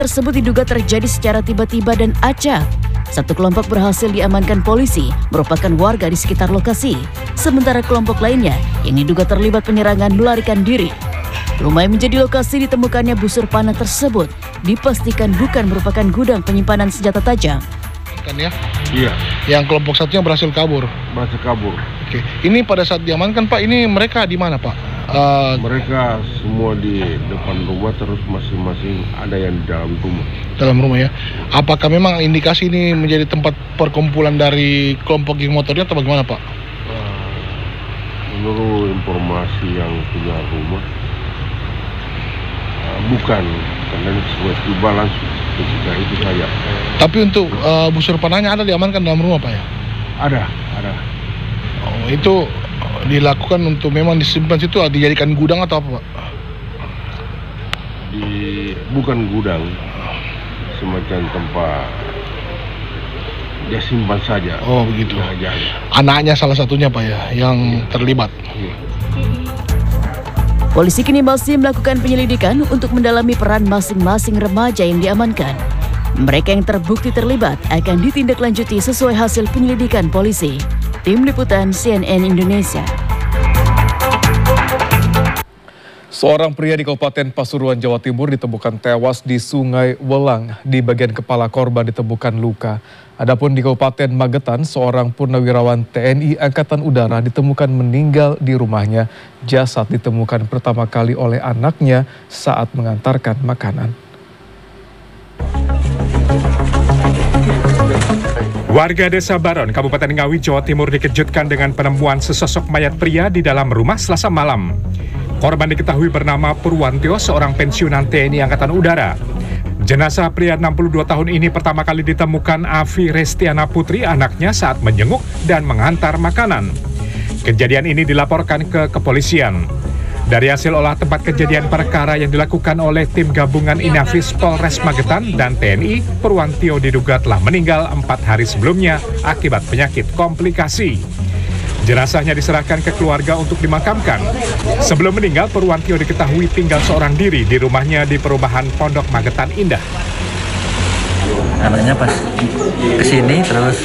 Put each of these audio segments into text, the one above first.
tersebut diduga terjadi secara tiba-tiba dan acak. Satu kelompok berhasil diamankan polisi, merupakan warga di sekitar lokasi. Sementara kelompok lainnya yang diduga terlibat penyerangan melarikan diri. Rumah yang menjadi lokasi ditemukannya busur panah tersebut dipastikan bukan merupakan gudang penyimpanan senjata tajam. Kan ya? Iya. Yang kelompok satunya berhasil kabur. Berhasil kabur. Oke. Ini pada saat diamankan Pak, ini mereka di mana Pak? Mereka semua di depan rumah, terus masing-masing ada yang di dalam rumah. Dalam rumah ya. Apakah memang indikasi ini menjadi tempat perkumpulan dari kelompok geng motornya atau bagaimana Pak? Menurut informasi yang punya rumah, bukan, karena ini tiba langsung ketika itu saja. Tapi untuk busur panahnya ada diamankan dalam rumah Pak ya? Ada. Oh, itu dilakukan untuk memang disimpan situ, dijadikan gudang atau apa Pak? Bukan gudang, semacam tempat dia simpan saja. Oh begitu. Ya. Anaknya salah satunya Pak ya, yang terlibat. Iya. Polisi kini masih melakukan penyelidikan untuk mendalami peran masing-masing remaja yang diamankan. Mereka yang terbukti terlibat akan ditindaklanjuti sesuai hasil penyelidikan polisi. Tim Liputan CNN Indonesia. Seorang pria di Kabupaten Pasuruan, Jawa Timur ditemukan tewas di Sungai Welang. Di bagian kepala korban ditemukan luka. Adapun di Kabupaten Magetan, seorang purnawirawan TNI Angkatan Udara ditemukan meninggal di rumahnya. Jasad ditemukan pertama kali oleh anaknya saat mengantarkan makanan. Warga Desa Baron, Kabupaten Ngawi, Jawa Timur dikejutkan dengan penemuan sesosok mayat pria di dalam rumah Selasa malam. Korban diketahui bernama Purwantio, seorang pensiunan TNI Angkatan Udara. Jenazah pria 62 tahun ini pertama kali ditemukan Afi Restiana Putri, anaknya, saat menjenguk dan mengantar makanan. Kejadian ini dilaporkan ke kepolisian. Dari hasil olah tempat kejadian perkara yang dilakukan oleh tim gabungan Inafis Polres Magetan dan TNI, Purwantio diduga telah meninggal 4 hari sebelumnya akibat penyakit komplikasi. Jenazahnya diserahkan ke keluarga untuk dimakamkan. Sebelum meninggal, Purwantio diketahui tinggal seorang diri di rumahnya di perumahan Pondok Magetan Indah. Anaknya pas kesini terus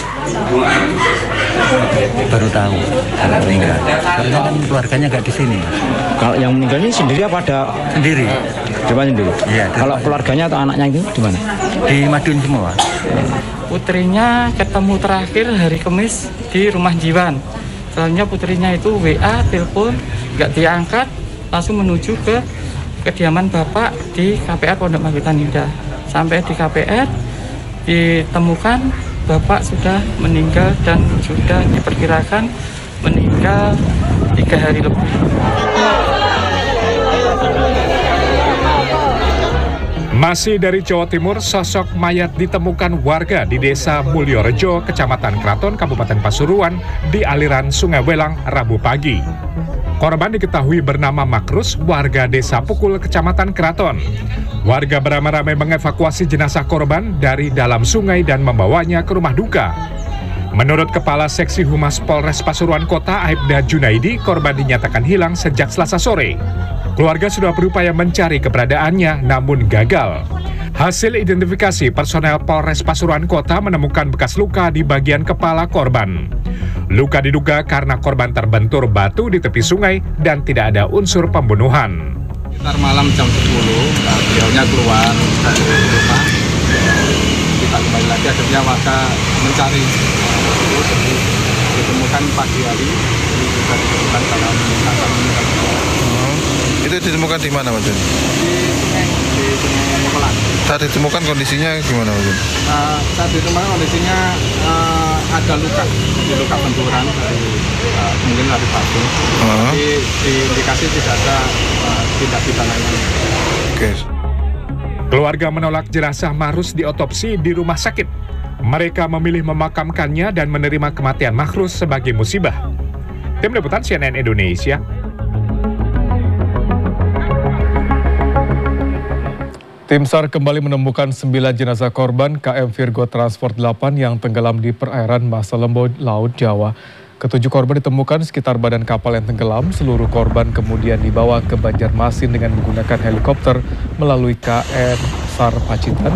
baru tahu anak meninggal. Karena kan keluarganya nggak di sini. Kalau yang meninggal ini sendiri apa ada? Sendiri. Di mana sendiri? Iya. Kalau keluarganya atau anaknya itu di mana? Di Madiun semua. Putrinya ketemu terakhir hari Kamis di rumah Jiwan. Selanjutnya putrinya itu WA, telepon, nggak diangkat, langsung menuju ke kediaman bapak di KPR Pondok Magetan Indah. Sampai di KPR ditemukan bapak sudah meninggal dan sudah diperkirakan meninggal 3 hari lebih. Masih dari Jawa Timur, sosok mayat ditemukan warga di Desa Mulyorejo, Kecamatan Kraton, Kabupaten Pasuruan, di aliran Sungai Welang, Rabu pagi. Korban diketahui bernama Makrus, warga Desa Pukul, Kecamatan Kraton. Warga beramai-ramai mengevakuasi jenazah korban dari dalam sungai dan membawanya ke rumah duka. Menurut Kepala Seksi Humas Polres Pasuruan Kota, Aibda Junaidi, korban dinyatakan hilang sejak Selasa sore. Keluarga sudah berupaya mencari keberadaannya, namun gagal. Hasil identifikasi personel Polres Pasuruan Kota menemukan bekas luka di bagian kepala korban. Luka diduga karena korban terbentur batu di tepi sungai dan tidak ada unsur pembunuhan. Sekitar malam jam 10, beliaunya keluar dari rumah. Kita kembali lagi, akhirnya warga mencari. Ditemukan pagi hari, juga ditemukan dalam meninggal. Itu ditemukan di mana Mas? Di Sungai Mokolan. Saat ditemukan kondisinya gimana Mas? Saat ditemukan kondisinya ada luka benturan dari mungkin dari batu. Tapi diindikasi tidak ada tindak pidana lainnya. Oke. Keluarga menolak jenazah Makrus diotopsi di rumah sakit. Mereka memilih memakamkannya dan menerima kematian Makrus sebagai musibah. Tim Liputan CNN Indonesia. Tim SAR kembali menemukan 9 jenazah korban KM Virgo Transport 8 yang tenggelam di perairan Masa Lembo, Laut Jawa. Ketujuh korban ditemukan sekitar badan kapal yang tenggelam. Seluruh korban kemudian dibawa ke Banjarmasin dengan menggunakan helikopter melalui KN SAR Pacitan